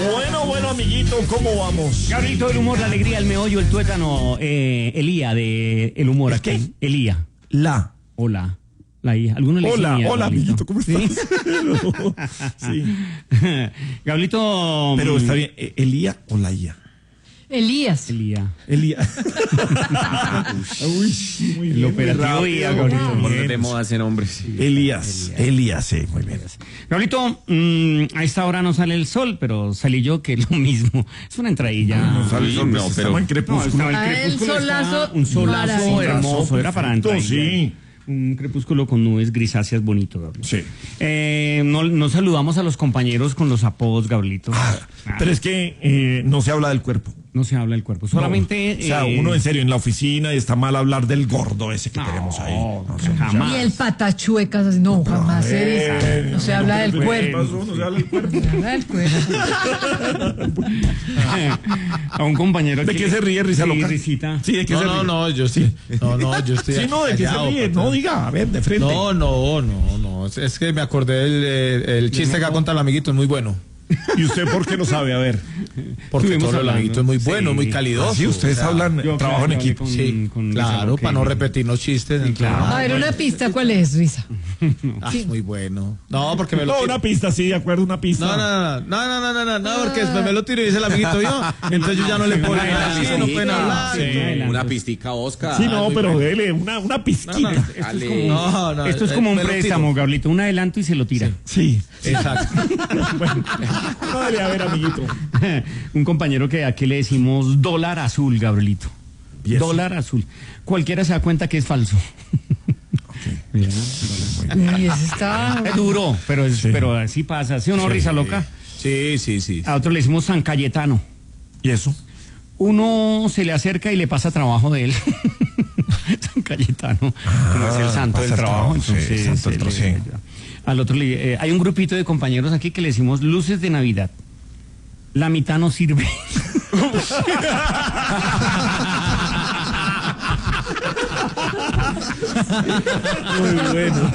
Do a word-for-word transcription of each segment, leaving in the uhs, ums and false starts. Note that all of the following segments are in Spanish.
Bueno, bueno, amiguito, ¿cómo vamos? Gabrielito, el humor, la alegría, el meollo, el tuétano, eh, Elía de El Humor. ¿Es Aquí. qué? Elía. La. Hola. La hija. ¿Alguno le Hola, decía, hola, Gabrielito? amiguito, ¿cómo estás? Sí. Sí. Gabrielito. Pero está bien, ¿e- ¿Elía o la I A? Elías. Elía. Elía. Uy, muy El bien, operativo muy I A, rápido. Gabrielito. Muy Como bien. de moda hacer hombres. Elías, Elías, sí, muy bien. Gabrielito, mmm, a esta hora no sale el sol, pero salí yo que es lo mismo. Es una entradilla. No sale el sol, no, pues, pero- estamos en No, crepúsculo. estaba el Ah, el crepúsculo, solazo estaba un solazo maravilloso. hermoso, era para Perfecto, entrar. sí. Un crepúsculo con nubes grisáceas bonito, Gabriel. Sí. Eh, no, no saludamos a los compañeros con los apodos, Gabrielito. Ah, pero es que eh, no se habla del cuerpo. No se habla del cuerpo, solamente... No. O sea, eh, uno en serio en la oficina y está mal hablar del gordo ese que No, tenemos ahí. No sé, jamás. Y el patachuecas, así, no, jamás se Eh, dice. No se habla del ¿qué cuerpo. pasó? No se habla del cuerpo. No se habla del cuerpo. a un compañero ¿De que- qué se ríe, risa sí, loca? risita. Sí, ¿de qué No, se no, ríe? no, yo sí. No, no, yo estoy. Sí, no, ¿de qué se callado, ríe? patrón. No, diga, a ver, de frente. No, no, no, no. Es- Es que me acordé del eh, el chiste que ha contado el amiguito, es muy bueno. ¿Y usted por qué lo sabe? A ver. Porque Estuvimos todo el hablando. amiguito es muy bueno, Sí. muy calidoso. Sí, ustedes o sea, hablan, yo trabajo en creo que equipo. con- Sí, con claro, Lisa Roque. para no repetirnos chistes. en el claro. trabajo. A ver, una pista, ¿cuál es, Risa? Ah, muy bueno. No, porque me lo No, tiro. una pista, sí, de acuerdo, una pista. No, no, no, no, no, no, no, no, no, porque después me lo tiro y dice el amiguito yo. Entonces yo ya no le puedo Una hablar, sí, no pueden hablar. Sí. Sí. Una pistica, Oscar. Sí, no, pero dele, una, una pizquita. No, no, Esto es Ale. como, No, no, esto es eh, como un me lo tiro. préstamo, Gabrielito. Un adelanto y se lo tira. Sí. Exacto. Bueno, no, dale, a ver, amiguito. Un compañero que aquí le decimos dólar azul, Gabrielito. ¿Y eso? Dólar azul. Cualquiera se da cuenta que es falso. Bien, Y ese está. es duro, pero, es, Sí. pero así pasa. ¿Sí o no, risa loca? Sí, sí, sí. A otro le decimos San Cayetano. ¿Y eso? Uno se le acerca y le pasa trabajo de él. San Cayetano, como es el santo pasa del el trabajo. trabajo, sí, Entonces, santo del se trabajo, le- sí. al otro le, eh, hay un grupito de compañeros aquí que le decimos luces de Navidad. La mitad no sirve. Muy bueno.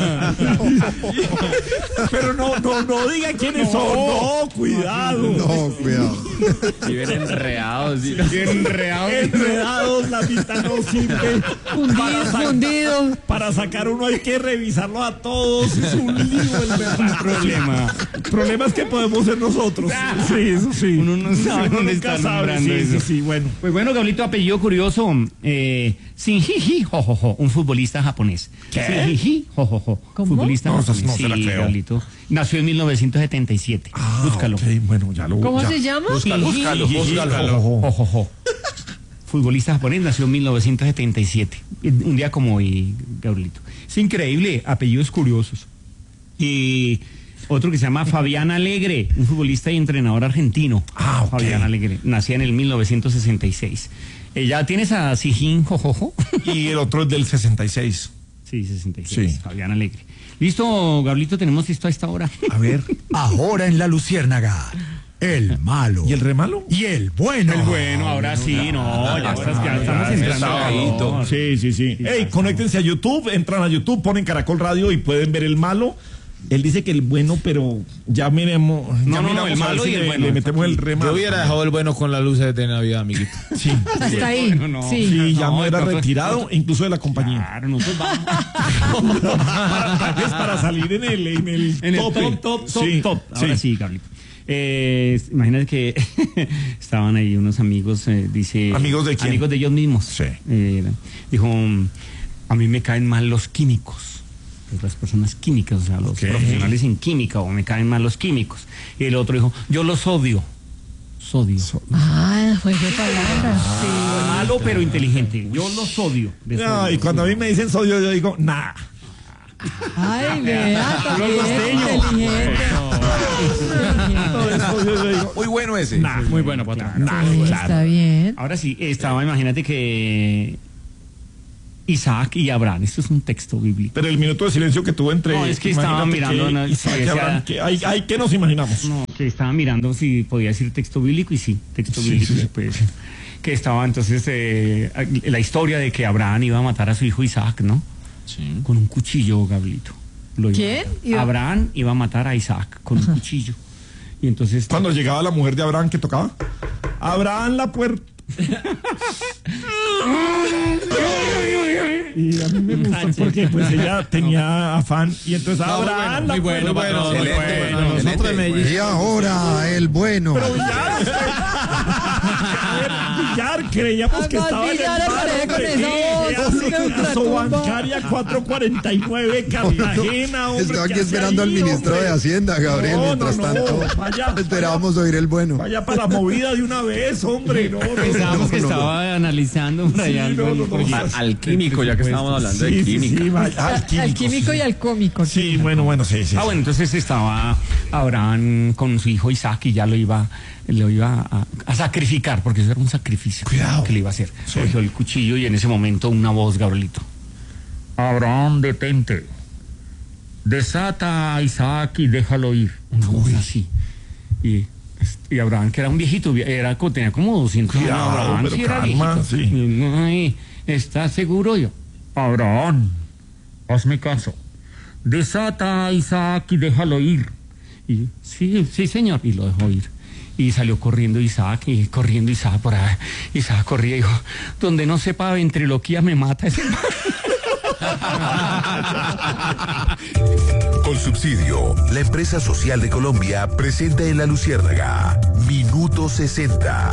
Pero no, no, no diga quiénes son. No, cuidado. No, cuidado. Viven enredados. sí. Enreado. Enredados, la mitad no sirve. Fundido, fundido. Para sacar uno hay que revisarlo a todos. Es un lío el verdad. Problema. El problema es que podemos ser nosotros. Sí, eso sí. Uno no sabe Uno dónde nunca está sabe. nombrando Sí, eso. sí, sí, bueno. Pues bueno, Gabrielito, apellido curioso, eh, Shinjiji Jojojo, un futbolista japonés. ¿Qué? Shinjiji Jojojo, ¿Cómo? futbolista No, japonés. no se la Sí, creo. Gabrielito. Nació en mil novecientos setenta y siete. Ah, Búscalo. ok, bueno, ya lo ¿Cómo ya. se llama? Búscalo, búscalo, búscalo. Jojojo. Futbolista japonés, nació en mil novecientos setenta y siete. Un día como hoy, Gabrielito. Es increíble, apellidos curiosos. Y otro que se llama Fabián Alegre, un futbolista y entrenador argentino. Ah, ok. Fabián Alegre, nacía en el mil novecientos sesenta y seis. Eh, ¿Ya tienes a Sijín Jojojo? Y el otro es del sesenta y seis. Sí, sesenta y seis. Sí. Fabián Alegre. Listo, Gabrielito, tenemos listo a esta hora. A ver. Ahora en La Luciérnaga, el malo. ¿Y el re malo? Y el bueno. El bueno, ahora sí, no, ya, estás- ya estamos entrando. sabadito. Sí, sí, sí. Ey, conéctense a YouTube, entran a YouTube, ponen Caracol Radio y pueden ver el malo. Él dice que el bueno, pero ya miremos. ya No, no, no, miramos el a ver malo si y el le, bueno. le metemos el re Yo malo. hubiera dejado el bueno con las luces de Navidad, amiguito. Sí, Hasta ahí. Bueno, no. Sí. sí, ya no, No, era nosotros- retirado, incluso de la compañía. Claro, nosotros vamos. para, tal vez para salir en el, en el, En el tope. top, top, top, Sí, top. Ahora sí, Gabrielito. Eh, imagínate que estaban ahí unos amigos, eh, dice... ¿Amigos de quién? Amigos de ellos mismos. Sí. Eh, dijo, a mí me caen mal los químicos. Pues las personas químicas, o sea, los Ok. profesionales en química, o me caen mal los químicos. Y el otro dijo, yo los odio. Sodio. Ah, juego de palabras. Sí. Malo pero inteligente. Yo los odio. De No, sodio. y cuando a mí me dicen sodio, yo digo, nah. Ay, vea, también costeño. inteligente. Todo el sodio, yo digo, Muy bueno ese. nah. Muy bueno, patrón. Nah, Sí, claro. está bien. Ahora sí, estaba, imagínate que Isaac y Abraham, esto es un texto bíblico. Pero el minuto de silencio que tuvo entre. No, es que estaba imagínate mirando que una- Isaac sí, y decía- Abraham, que hay, hay que nos imaginamos. No, que estaba mirando si podía decir texto bíblico y sí, texto Sí, bíblico. sí, sí. Pues, que estaba entonces eh, la historia de que Abraham iba a matar a su hijo Isaac, ¿no? Sí. Con un cuchillo, Gabrielito. Lo iba a ¿Quién? matar. Iba- Abraham iba a matar a Isaac con un cuchillo. Y entonces... Cuando llegaba la mujer de Abraham, ¿qué tocaba? Abraham la puerta. Y a mí me gusta porque pues ella tenía afán y entonces Abraham muy la bueno, puerta. muy bueno, muy bueno, Nosotros en Medellín. Y ahora el bueno. Pero Villar, usted- a ver, Villar, creíamos que Además, estaba en el Villar bar, aparece con hombre. esa voz, ¿Qué así hace que en la ultratumba. Sobancaria cuatrocientos cuarenta y nueve Cartagena, hombre? Estoy aquí ¿qué hace esperando al ahí, ministro hombre? de Hacienda, Gabriel. No, Mientras no, tanto, no, vaya, esperábamos oír el bueno. Vaya para la movida de una vez, hombre. No, no, Pensábamos que no, no, estaba analizando por allá Sí, algo no, el no, no. proyecto. Al, al químico, ya que estábamos hablando Sí, de sí, química. sí, vaya, al químico, Al químico sí. y al cómico. Sí, bueno, bueno, sí, sí. Ah, bueno, entonces estaba Abraham con su hijo Isaac y ya lo iba, lo iba a, a sacrificar, porque eso era un sacrificio. Cuidado. Que le iba a hacer. Cogió el cuchillo y en ese momento una voz, Gabrielito. Abraham, detente. Desata a Isaac y déjalo ir. Una voz así. Y, y Abraham, que era un viejito, era, tenía como doscientos años. Cuidado, Abraham, pero sí era calma, viejito. sí. Y, ay, ¿estás seguro? Yo, Abraham, hazme caso. Desata a Isaac y déjalo ir. Y sí, sí, señor. Y lo dejó ir. Y salió corriendo Isaac, y corriendo Isaac por ahí. Isaac corría y dijo, donde no sepa ventriloquía me mata ese. Colsubsidio, la empresa social de Colombia, presenta en La Luciérnaga Minuto sesenta.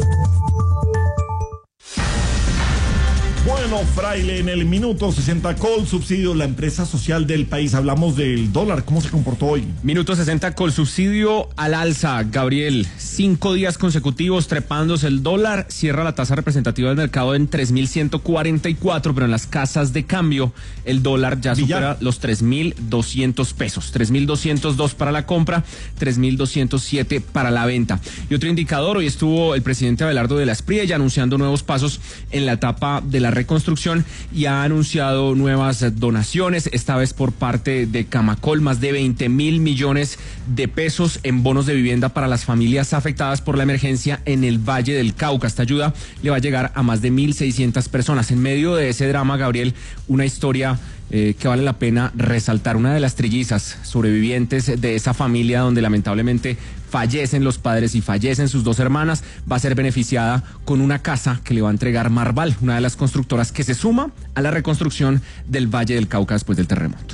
Bueno, Fraile, en el minuto sesenta, Colsubsidio, la empresa social del país. Hablamos del dólar, ¿cómo se comportó hoy? Minuto sesenta, Colsubsidio al alza. Gabriel, cinco días consecutivos trepándose el dólar. Cierra la tasa representativa del mercado en tres mil ciento cuarenta y cuatro, pero en las casas de cambio el dólar ya Villar. supera los tres mil doscientos pesos. tres mil doscientos dos para la compra, tres mil doscientos siete para la venta. Y otro indicador, hoy estuvo el presidente Abelardo de la Espriella anunciando nuevos pasos en la etapa de la reconstrucción y ha anunciado nuevas donaciones, esta vez por parte de Camacol, más de veinte mil millones de pesos en bonos de vivienda para las familias afectadas por la emergencia en el Valle del Cauca. Esta ayuda le va a llegar a más de mil seiscientas personas. En medio de ese drama, Gabriel, una historia Eh, que vale la pena resaltar. Una de las trillizas sobrevivientes de esa familia donde lamentablemente fallecen los padres y fallecen sus dos hermanas, va a ser beneficiada con una casa que le va a entregar Marval, una de las constructoras que se suma a la reconstrucción del Valle del Cauca después del terremoto.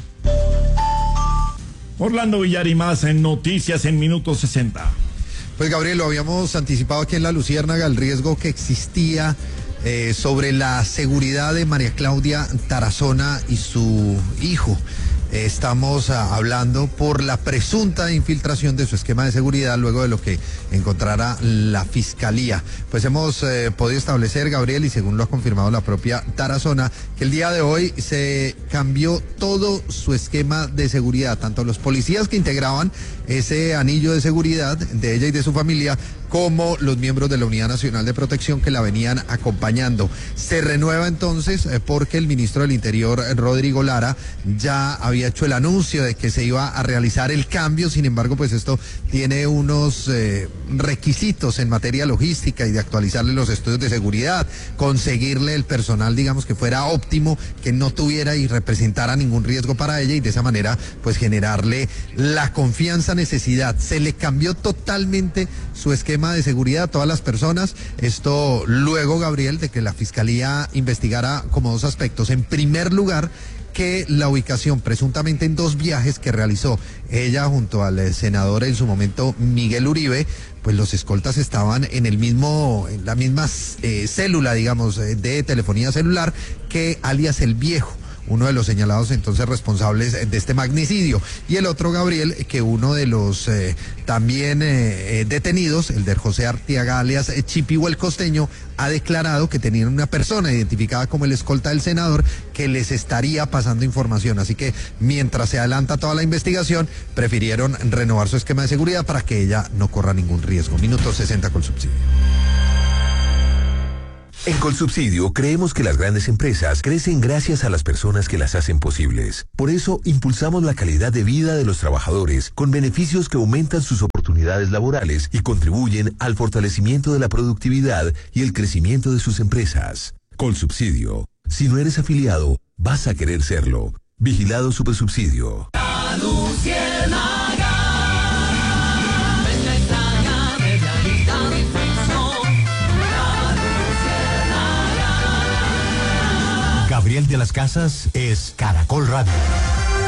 Orlando Villar y más en Noticias en minuto sesenta. Pues Gabriel, lo habíamos anticipado aquí en La Luciérnaga, el riesgo que existía eh, sobre la seguridad de María Claudia Tarazona y su hijo. Eh, estamos ah, hablando por la presunta infiltración de su esquema de seguridad luego de lo que encontrara la fiscalía. Pues hemos eh, podido establecer, Gabriel, y según lo ha confirmado la propia Tarazona, que el día de hoy se cambió todo su esquema de seguridad, tanto los policías que integraban ese anillo de seguridad de ella y de su familia, como los miembros de la Unidad Nacional de Protección que la venían acompañando. Se renueva entonces eh, porque el ministro del Interior, Rodrigo Lara, ya había hecho el anuncio de que se iba a realizar el cambio. Sin embargo, pues esto tiene unos eh, requisitos en materia logística y de actualizarle los estudios de seguridad, conseguirle el personal, digamos, que fuera óptimo, que no tuviera y representara ningún riesgo para ella, y de esa manera pues generarle la confianza, necesidad. Se le cambió totalmente su esquema de seguridad a todas las personas. Esto luego, Gabriel, de que la fiscalía investigara como dos aspectos. En primer lugar, que la ubicación presuntamente en dos viajes que realizó ella junto al eh, senador en su momento Miguel Uribe, pues los escoltas estaban en el mismo, en la misma eh, célula, digamos, eh, de telefonía celular que alias El Viejo, uno de los señalados entonces responsables de este magnicidio. Y el otro, Gabriel, que uno de los eh, también eh, detenidos, el de José Artiaga alias eh, Chipivo el Costeño, ha declarado que tenían una persona identificada como el escolta del senador que les estaría pasando información. Así que mientras se adelanta toda la investigación, prefirieron renovar su esquema de seguridad para que ella no corra ningún riesgo. Minuto sesenta con subsidio. En Colsubsidio creemos que las grandes empresas crecen gracias a las personas que las hacen posibles. Por eso impulsamos la calidad de vida de los trabajadores con beneficios que aumentan sus oportunidades laborales y contribuyen al fortalecimiento de la productividad y el crecimiento de sus empresas. Colsubsidio. Si no eres afiliado, vas a querer serlo. Vigilado Supersubsidio. Gabriel de las Casas es Caracol Radio.